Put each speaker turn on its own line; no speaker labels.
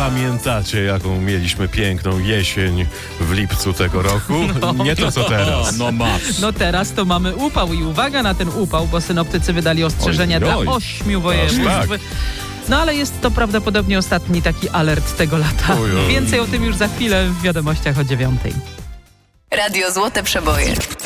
Pamiętacie, jaką mieliśmy piękną jesień w lipcu tego roku? Nie to, co teraz.
No teraz to mamy upał i uwaga na ten upał, bo synoptycy wydali ostrzeżenia dla 8 województw.
Tak.
No ale jest to prawdopodobnie ostatni taki alert tego lata.
Ojoj.
Więcej o tym już za chwilę w wiadomościach o 9:00.
Radio Złote Przeboje.